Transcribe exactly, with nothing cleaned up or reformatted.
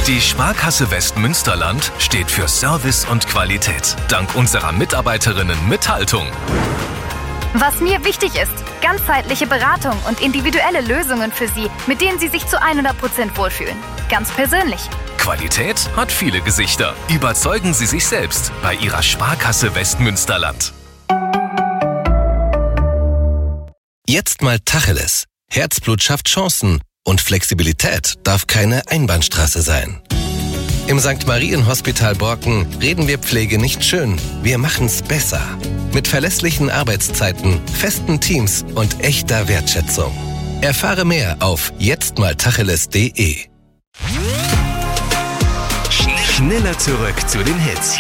Die Sparkasse Westmünsterland steht für Service und Qualität. Dank unserer Mitarbeiterinnen mit Haltung. Was mir wichtig ist, ganzheitliche Beratung und individuelle Lösungen für Sie, mit denen Sie sich zu hundert Prozent wohlfühlen. Ganz persönlich. Qualität hat viele Gesichter. Überzeugen Sie sich selbst bei Ihrer Sparkasse Westmünsterland. Jetzt mal Tacheles. Herzblut schafft Chancen und Flexibilität darf keine Einbahnstraße sein. Im Sankt Marien Hospital Borken reden wir Pflege nicht schön, wir machen's besser. Mit verlässlichen Arbeitszeiten, festen Teams und echter Wertschätzung. Erfahre mehr auf jetztmaltacheles punkt de. Schneller zurück zu den Hits.